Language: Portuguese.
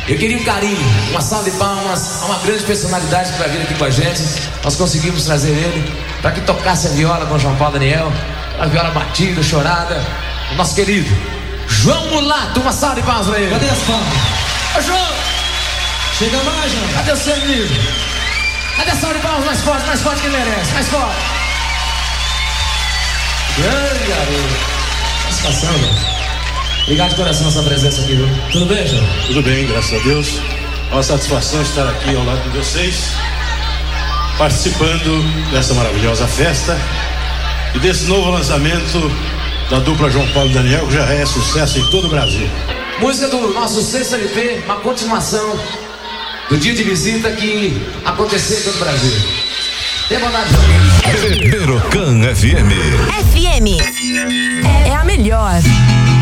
Eu queria um carinho, uma salva de palmas a uma grande personalidade que vai vir aqui com a gente. Nós conseguimos trazer ele para que tocasse a viola com João Paulo Daniel, a viola batida, chorada. O nosso querido João Mulato, uma salva de palmas para ele. Cadê as palmas? Ô João! Chega mais, João. Cadê o seu amigo? Cadê a salva de palmas mais forte que ele merece, mais forte? Grande garoto. Satisfação, velho. Obrigado de coração a sua presença aqui, viu? Tudo bem, João? Tudo bem, graças a Deus. É uma satisfação estar aqui ao lado de vocês, participando dessa maravilhosa festa e desse novo lançamento da dupla João Paulo e Daniel, que já é sucesso em todo o Brasil. Música do nosso sexto LP, uma continuação do dia de visita que aconteceu em todo o Brasil. Tem bondade, João. Perocan FM. FM é a melhor.